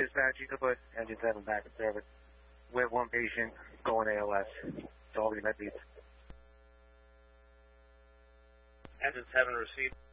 dispatch, you could put engine 7 back in service with one patient going ALS. That's all we met these. Engine 7 received.